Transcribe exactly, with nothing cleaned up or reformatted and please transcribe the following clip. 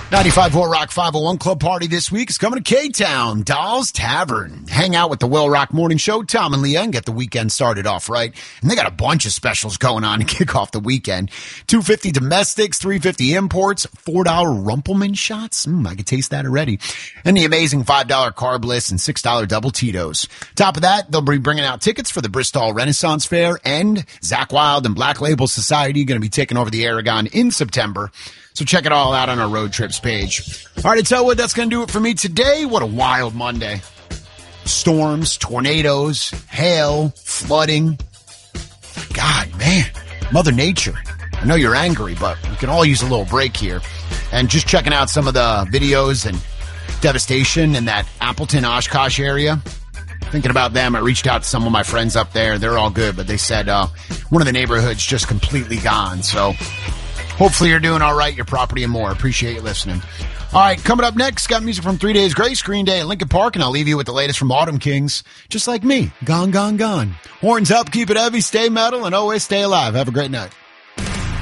ninety-five point four Rock five oh one Club Party this week is coming to K-Town, Dolls Tavern. Hang out with the Will Rock Morning Show, Tom and Leah, and get the weekend started off right. And they got a bunch of specials going on to kick off the weekend. two fifty domestics, three fifty imports, four dollar Rumpelman shots. Mm, I can taste that already. And the amazing five dollar Carb List and six dollar Double Tito's. Top of that, they'll be bringing out tickets for the Bristol Renaissance Fair, and Zach Wild and Black Label Society going to be taking over the Aragon in September. So check it all out on our road trips page. All right, I tell you what, that's going to do it for me today. What a wild Monday. Storms, tornadoes, hail, flooding. God, man, Mother Nature. I know you're angry, but we can all use a little break here. And just checking out some of the videos and devastation in that Appleton, Oshkosh area. Thinking about them, I reached out to some of my friends up there. They're all good, but they said uh, one of the neighborhoods just completely gone. So hopefully you're doing all right, your property and more. Appreciate you listening. All right, coming up next, got music from Three Days Grace, Green Day, and Linkin Park, and I'll leave you with the latest from Autumn Kings. Just like me, gone, gone, gone. Horns up, keep it heavy, stay metal, and always stay alive. Have a great night.